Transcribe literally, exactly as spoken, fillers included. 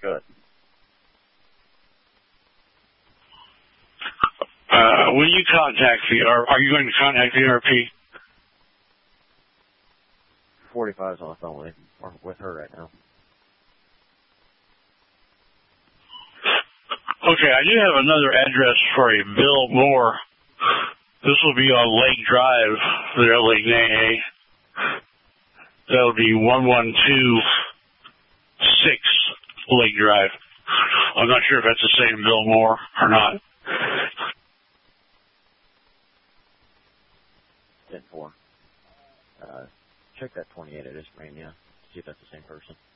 Good. Uh, when you contact V R, are you going to contact V R P? forty-five is on the phone with, or with her right now. Okay, I do have another address for a Bill Moore. This will be on Lake Drive, the L A N A. That'll be one one two six Lake Drive. I'm not sure if that's the same Bill Moore or not. ten four. Uh, check that twenty-eight at Ismania. See if that's the same person.